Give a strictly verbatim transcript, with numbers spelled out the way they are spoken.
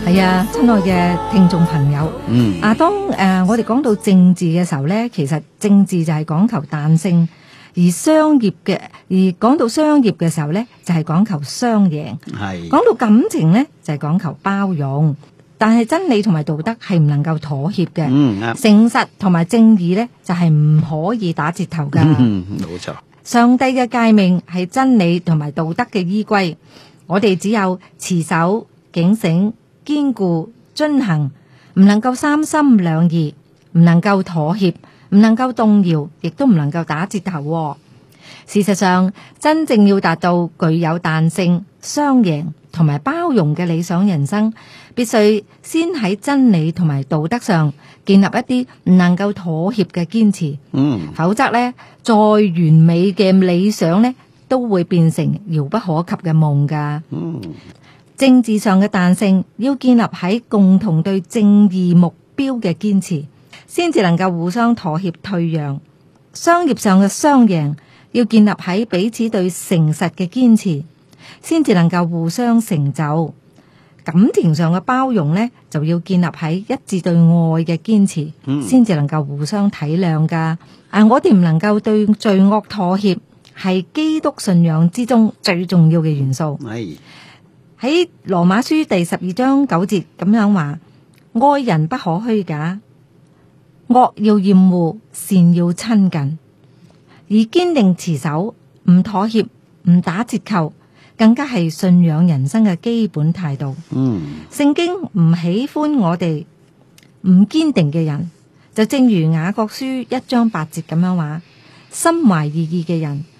係啊，親愛嘅聽眾朋友， 嗯， 啊，當誒、呃、我哋講到政治嘅時候咧，其實政治就係講求彈性，而商業嘅而講到商業嘅時候咧，就係、是、講求雙贏。 係講到感情咧，就係、是、講求包容。但係真理同埋道德係唔能夠妥協嘅。 嗯啱， 誠實同埋正義咧就係、是、唔可以打折頭噶。 嗯冇錯。 上帝嘅誡命係真理同埋道德嘅依歸，我哋只有持守、警醒、堅固、遵行，唔能夠三心兩意，唔能夠妥協，唔能夠動搖，亦都唔能夠打折頭。事實上，真正要達到具有彈性、雙贏同埋包容嘅理想人生，必須先喺真理同埋道德上建立一啲唔能夠妥協嘅堅持。 嗯， 否則呢，再完美嘅理想呢，都會變成遙不可及嘅夢噶。 嗯， 政治上嘅彈性要建立喺共同對正義目標嘅堅持，先至能夠互相妥協退讓。商業上嘅雙贏要建立喺彼此對誠實嘅堅持，先至能夠互相成就。感情上嘅包容呢，就要建立喺一致對愛嘅堅持，先至能夠互相體諒噶。啊，我哋唔能夠對罪惡妥協，係基督信仰之中最重要嘅元素。 係喺羅馬書第十二章九節咁樣話：愛人不可虛假，惡要厭惡，善要親近，而堅定持守，唔妥協，唔打折扣，更加係信仰人生嘅基本態度。 嗯， 聖經唔喜歡我哋唔堅定嘅人，就正如雅各書一章八節咁樣話：心懷二意嘅人